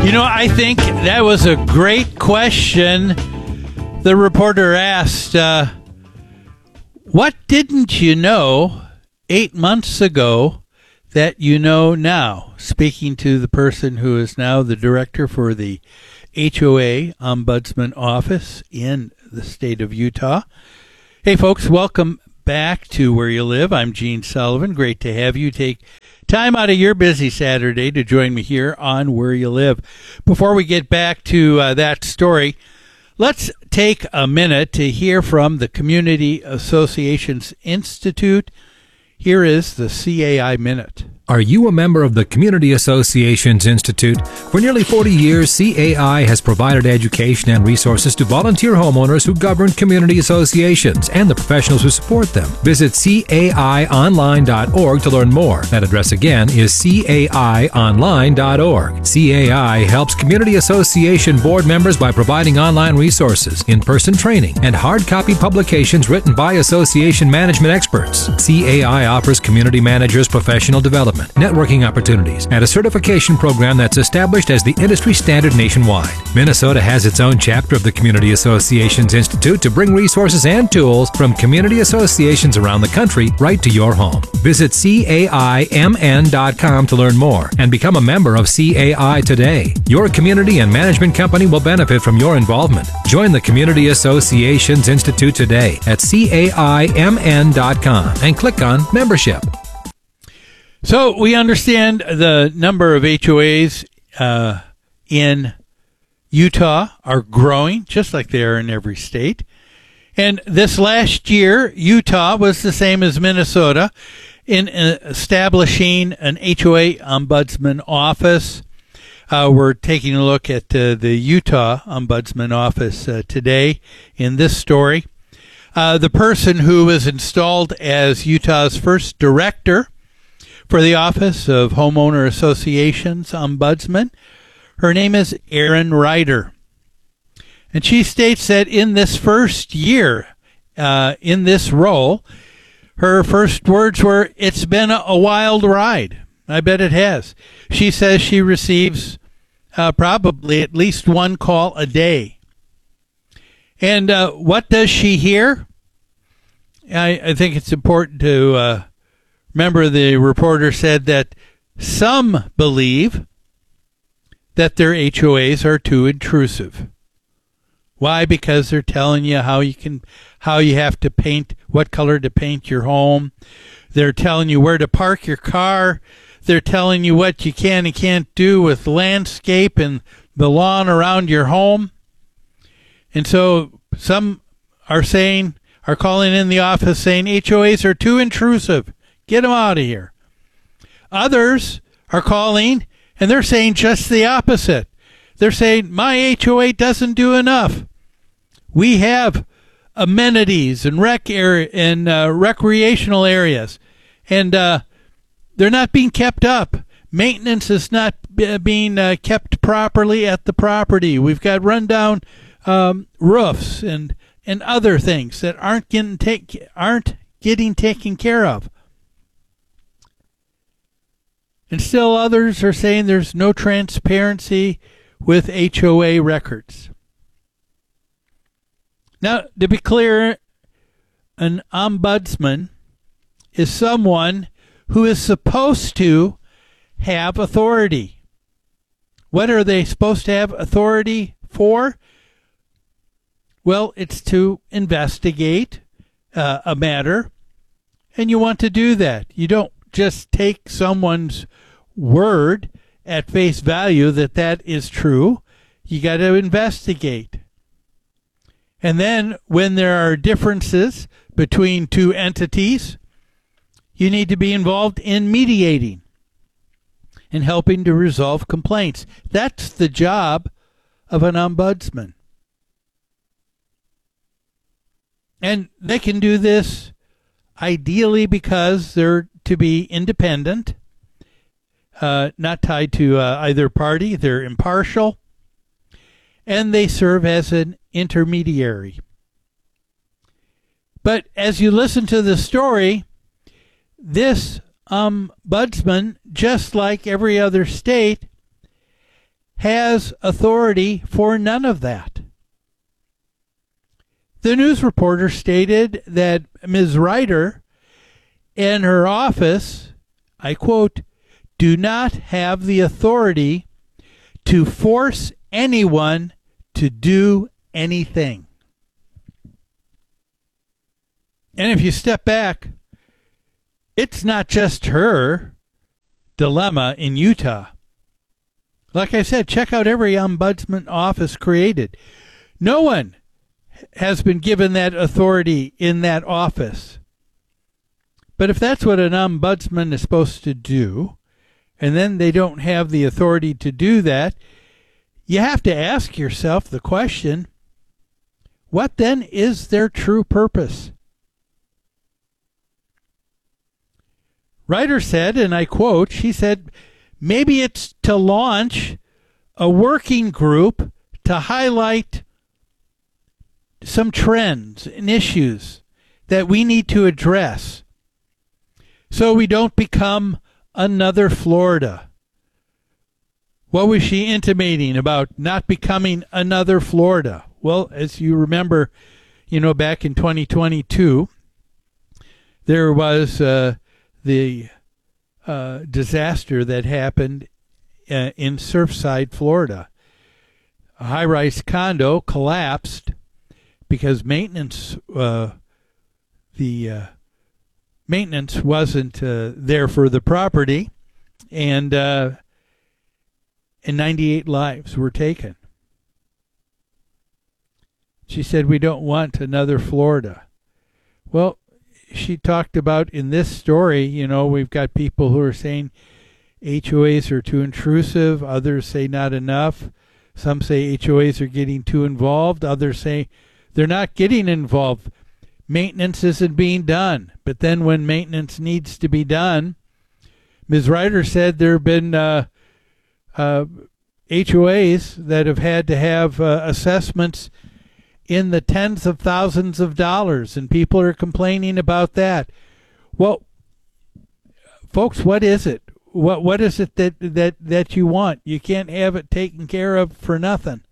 You know, I think that was a great question. The reporter asked, what didn't you know 8 months ago that you know now? Speaking to the person who is now the director for the HOA Ombudsman Office in the state of Utah. Hey, folks, welcome back to Where You Live. I'm Gene Sullivan. Great to have you take time out of your busy Saturday to join me here on Where You Live. Before we get back to that story, let's take a minute to hear from the Community Associations Institute. Here is the CAI Minute. Are you a member of the Community Associations Institute? For nearly 40 years, CAI has provided education and resources to volunteer homeowners who govern community associations and the professionals who support them. Visit caionline.org to learn more. That address again is caionline.org. CAI helps community association board members by providing online resources, in-person training, and hard copy publications written by association management experts. CAI offers community managers professional development, networking opportunities, and a certification program that's established as the industry standard nationwide. Minnesota has its own chapter of the Community Associations Institute to bring resources and tools from community associations around the country right to your home. Visit CAIMN.com to learn more and become a member of CAI today. Your community and management company will benefit from your involvement. Join the Community Associations Institute today at CAIMN.com and click on Membership. So we understand the number of HOAs in Utah are growing, just like they are in every state. And this last year, Utah was the same as Minnesota in establishing an HOA Ombudsman Office. We're taking a look at the Utah Ombudsman Office today in this story. The person who was installed as Utah's first director for the Office of Homeowner Associations Ombudsman, her name is Erin Ryder. And she states that in this first year in this role, her first words were, "It's been a wild ride." I bet it has. She says she receives probably at least one call a day. And what does she hear? I think it's important to remember the reporter said that some believe that their HOAs are too intrusive. Why? Because they're telling you how you have to paint, what color to paint your home. They're telling you where to park your car. They're telling you what you can and can't do with landscape and the lawn around your home. And so some are calling in the office saying HOAs are too intrusive. Get them out of here. Others are calling and they're saying just the opposite. They're saying my HOA doesn't do enough. We have amenities and recreational areas, and they're not being kept up. Maintenance is not being kept properly at the property. We've got rundown roofs and other things that aren't getting taken care of. And still others are saying there's no transparency with HOA records. Now, to be clear, an ombudsman is someone who is supposed to have authority. What are they supposed to have authority for? Well, it's to investigate a matter, and you want to do that. You don't just take someone's word at face value that is true. You got to investigate. And then when there are differences between two entities, you need to be involved in mediating and helping to resolve complaints. That's the job of an ombudsman. And they can do this ideally because they're to be independent, not tied to either party. They're impartial, and they serve as an intermediary. But as you listen to the story, this ombudsman, just like every other state, has authority for none of that. The news reporter stated that Ms. Ryder and her office, I quote, do not have the authority to force anyone to do anything. And if you step back, it's not just her dilemma in Utah. Like I said, check out every ombudsman office created. No one has been given that authority in that office. But if that's what an ombudsman is supposed to do, and then they don't have the authority to do that, you have to ask yourself the question, what then is their true purpose? Ryder said, and I quote, she said, maybe it's to launch a working group to highlight some trends and issues that we need to address so we don't become another Florida. What was she intimating about not becoming another Florida? Well, as you remember, back in 2022, there was the disaster that happened in Surfside, Florida. A high-rise condo collapsed because maintenance wasn't there for the property, and 98 lives were taken. She said, we don't want another Florida. Well, she talked about in this story, we've got people who are saying HOAs are too intrusive. Others say not enough. Some say HOAs are getting too involved. Others say they're not getting involved. Maintenance isn't being done. But then when maintenance needs to be done, Ms. Ryder said there have been HOAs that have had to have assessments in the tens of thousands of dollars, and people are complaining about that. Well, folks, what is it? What is it that you want? You can't have it taken care of for nothing.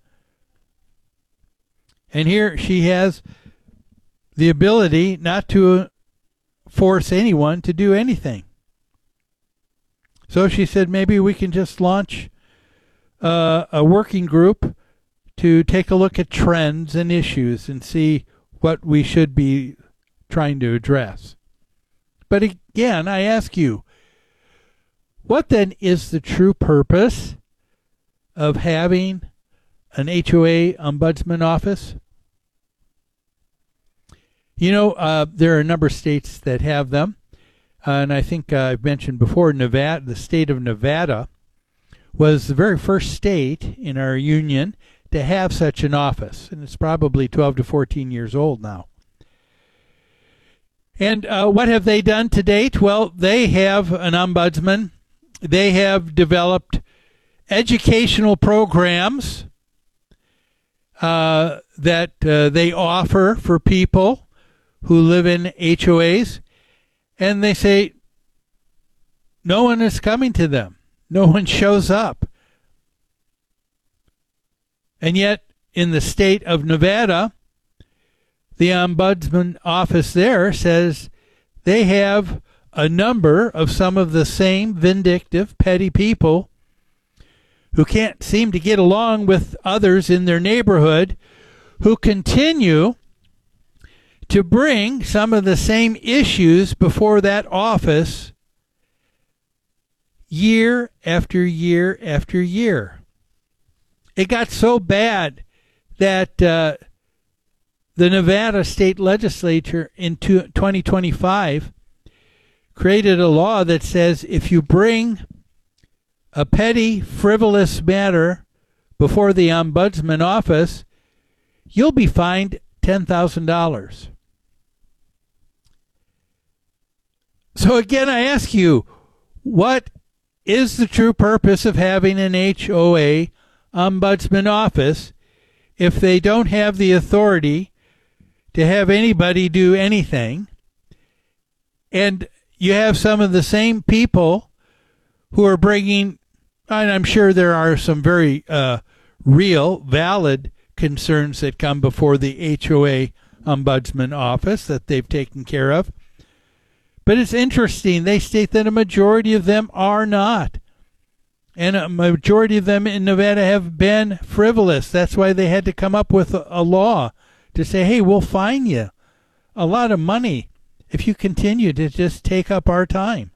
And here she has the ability not to force anyone to do anything. So she said maybe we can just launch a working group to take a look at trends and issues and see what we should be trying to address. But again, I ask you, what then is the true purpose of having an HOA ombudsman office? There are a number of states that have them. And I think I've mentioned before, Nevada, the state of Nevada was the very first state in our union to have such an office. And it's probably 12 to 14 years old now. And what have they done to date? Well, they have an ombudsman. They have developed educational programs that they offer for people who live in HOAs. And they say no one is coming to them. No one shows up. And yet, in the state of Nevada, the ombudsman office there says they have a number of some of the same vindictive, petty people who can't seem to get along with others in their neighborhood, who continue to bring some of the same issues before that office year after year after year. It got so bad that the Nevada state legislature in 2025 created a law that says if you bring a petty, frivolous matter before the ombudsman office, you'll be fined $10,000. So again, I ask you, what is the true purpose of having an HOA ombudsman office if they don't have the authority to have anybody do anything? And you have some of the same people who are bringing And I'm sure there are some very real, valid concerns that come before the HOA Ombudsman Office that they've taken care of. But it's interesting. They state that a majority of them are not. And a majority of them in Nevada have been frivolous. That's why they had to come up with a law to say, hey, we'll fine you a lot of money if you continue to just take up our time.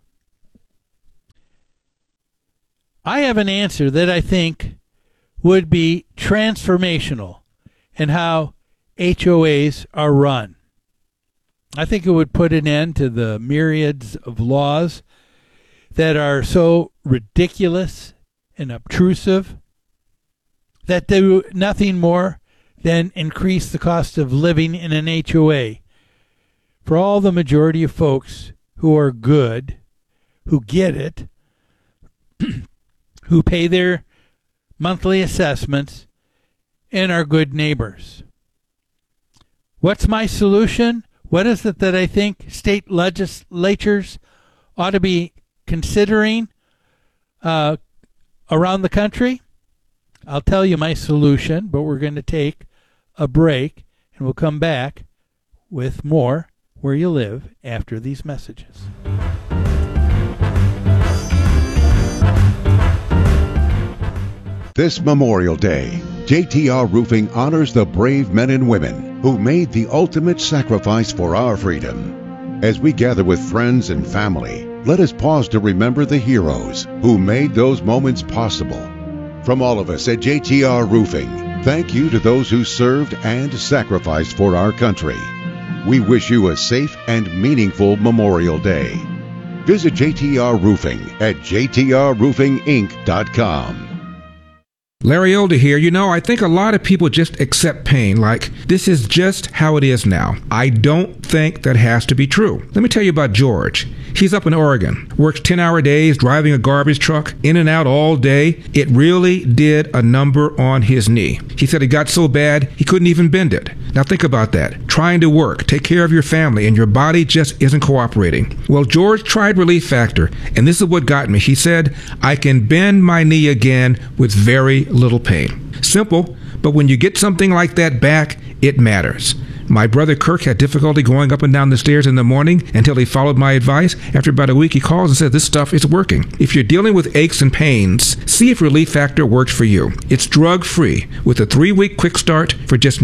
I have an answer that I think would be transformational in how HOAs are run. I think it would put an end to the myriads of laws that are so ridiculous and obtrusive that do nothing more than increase the cost of living in an HOA for all the majority of folks who are good, who get it, who pay their monthly assessments, and are good neighbors. What's my solution? What is it that I think state legislatures ought to be considering around the country? I'll tell you my solution, but we're going to take a break, and we'll come back with more Where You Live after these messages. This Memorial Day, JTR Roofing honors the brave men and women who made the ultimate sacrifice for our freedom. As we gather with friends and family, let us pause to remember the heroes who made those moments possible. From all of us at JTR Roofing, thank you to those who served and sacrificed for our country. We wish you a safe and meaningful Memorial Day. Visit JTR Roofing at jtrroofinginc.com. Larry Older here. I think a lot of people just accept pain like this is just how it is now. I don't think that has to be true. Let me tell you about George. He's up in Oregon, works 10-hour days, driving a garbage truck, in and out all day. It really did a number on his knee. He said it got so bad he couldn't even bend it. Now think about that. Trying to work, take care of your family, and your body just isn't cooperating. Well, George tried Relief Factor, and this is what got me. He said, I can bend my knee again with very little pain. Simple, but when you get something like that back, it matters. My brother Kirk had difficulty going up and down the stairs in the morning until he followed my advice. After about a week, he calls and says, this stuff is working. If you're dealing with aches and pains, see if Relief Factor works for you. It's drug-free with a 3-week quick start for just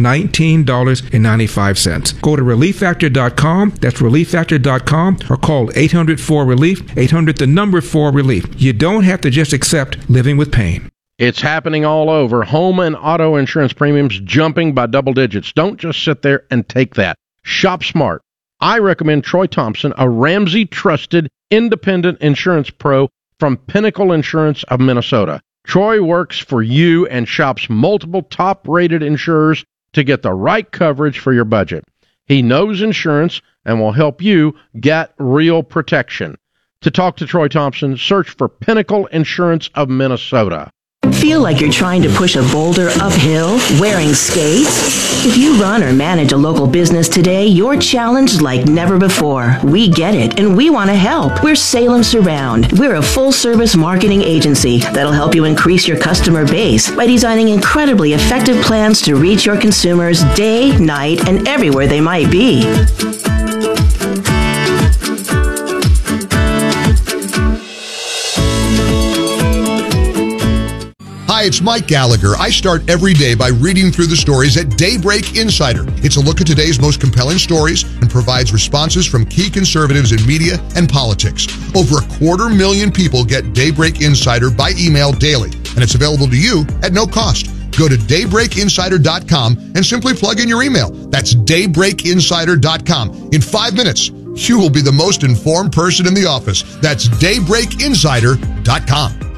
$19.95. Go to ReliefFactor.com. That's ReliefFactor.com, or call 800-4RELIEF, 800-4RELIEF. You don't have to just accept living with pain. It's happening all over. Home and auto insurance premiums jumping by double digits. Don't just sit there and take that. Shop smart. I recommend Troy Thompson, a Ramsey-trusted independent insurance pro from Pinnacle Insurance of Minnesota. Troy works for you and shops multiple top-rated insurers to get the right coverage for your budget. He knows insurance and will help you get real protection. To talk to Troy Thompson, search for Pinnacle Insurance of Minnesota. Feel like you're trying to push a boulder uphill wearing skates? If you run or manage a local business today, you're challenged like never before. We get it, and we want to help. We're Salem Surround. We're a full-service marketing agency that'll help you increase your customer base by designing incredibly effective plans to reach your consumers day, night, and everywhere they might be. Hi, it's Mike Gallagher. I start every day by reading through the stories at Daybreak Insider. It's a look at today's most compelling stories and provides responses from key conservatives in media and politics. Over 250,000 people get Daybreak Insider by email daily, and it's available to you at no cost. Go to daybreakinsider.com and simply plug in your email. That's daybreakinsider.com. In 5 minutes, you will be the most informed person in the office. That's daybreakinsider.com.